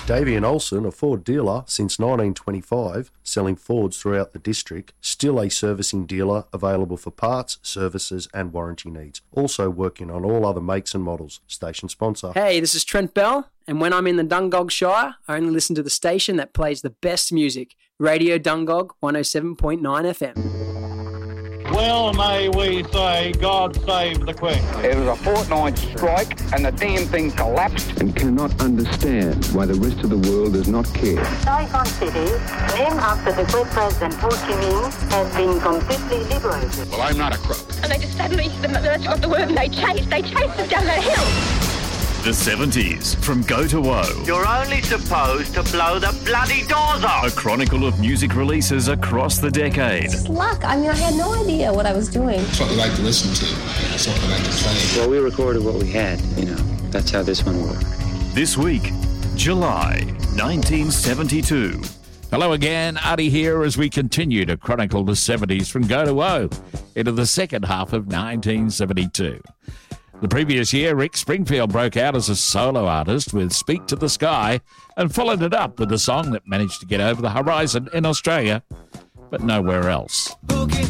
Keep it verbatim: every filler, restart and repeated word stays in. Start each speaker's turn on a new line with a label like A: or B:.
A: Davey and Olsen, a Ford dealer since nineteen twenty-five, selling Fords throughout the district, still a servicing dealer available for parts, services and warranty needs. Also working on all other makes and models. Station sponsor.
B: Hey, this is Trent Bell, and when I'm in the Dungog Shire, I only listen to the station that plays the best music, Radio Dungog one oh seven point nine F M.
C: Well, may we say, God save the Queen.
D: It was a fortnight strike and the damn thing collapsed.
E: And cannot understand why the rest of the world does not care.
F: Saigon City, named after the great president Ho Chi Minh, has been completely liberated.
D: Well, I'm not a crook.
G: And they just suddenly, the merch got the word and they chased, they chased us down that hill.
H: The seventies, from Go to Woe.
I: You're only supposed to blow the bloody doors off.
H: A chronicle of music releases across the decade.
J: It's luck. I mean, I had no idea what I was doing.
K: It's what we like to listen to. It's what we like to play.
L: Well, we recorded what we had, you know. That's how this one worked.
H: This week, July nineteen seventy-two.
M: Hello again, Artie here as we continue to chronicle the seventies from Go to Woe into the second half of nineteen seventy-two. The previous year, Rick Springfield broke out as a solo artist with Speak to the Sky and followed it up with a song that managed to get over the horizon in Australia, but nowhere else.